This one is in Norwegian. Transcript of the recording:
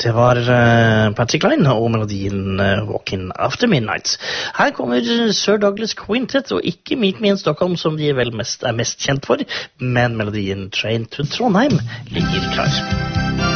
Det var Patsy Cline og melodien Walking After Midnight. Her kommer Sir Douglas Quintet, og ikke Meet Me in Stockholm, som de vel er mest kjent for, men melodien Train to Trondheim ligger klar.